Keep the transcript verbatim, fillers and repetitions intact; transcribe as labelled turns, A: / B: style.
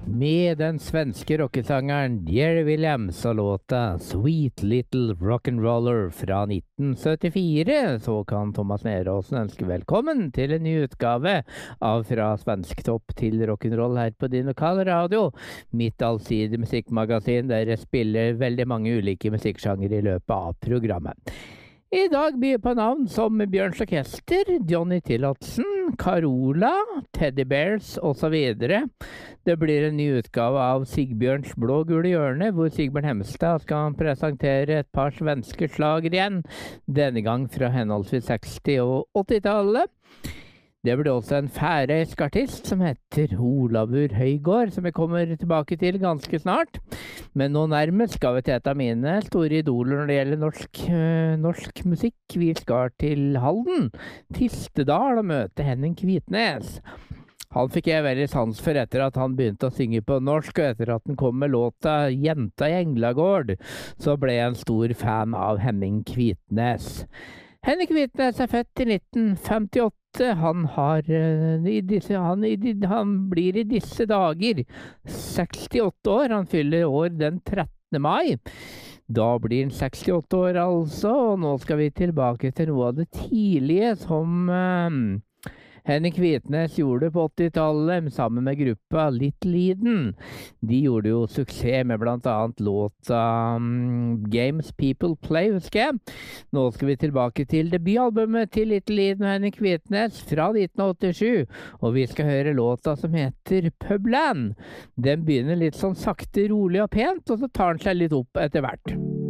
A: Med den svenske rockesangeren Jerry Williams og låta Sweet Little Rock'n'Roller fra nitten syttifire, så kan Thomas Neråsen ønske velkommen til en ny utgave av Fra Svensktopp til Rock'n'Roll her på din lokale radio. Mitt allsidige musikkmagasin der jeg spiller veldig mange ulike musikksjanger i løpet av programmet. I dag byr på navn som Bjørns Orkester, Johnny Tillotsen, Carola, Teddy Bears og så videre. Det blir en ny utgave av Sigbjørns blå gule hjørne, hvor Sigbjørn Hemstad skal presentere et par svenske slager igjen, denne gang fra henholdsvis seksti- og åttitallet. Det blir også en færøysk artist som heter Olavur Høygård, som vi kommer tilbake til ganske snart. Men nå nærmest skal vi til et av mine store idoler når det gjelder norsk, øh, norsk musikk. Vi skal til Halden, Tistedal, og møte Henning Kvitnes. Han fikk jeg veldig sans for etter at han begynte å synge på norsk, og etter at han kom med låta Jenta i Englagård, så ble jeg en stor fan av Henning Kvitnes. Henning Kvitnes er født i nitten femtiåtte. Han, har, i disse, han, i, han blir i disse dager sekstiåtte år. Han fyller år den trettende mai. Da blir han sekstiåtte år altså, og nå skal vi tilbake til noe av det tidlige som um, Henning Kvitnes gjorde på åttitallet sammen med gruppa Little Eden. De gjorde jo suksess med blant annet låta um, Games People Play, husker jeg. Nå skal vi tilbake til debutalbumet til Little Eden og Henning Kvitnes fra nitten åttisju, og vi skal høre låta som heter Publand. Den begynner litt sånn sakte, rolig og pent, og så tar den seg litt opp etter hvert.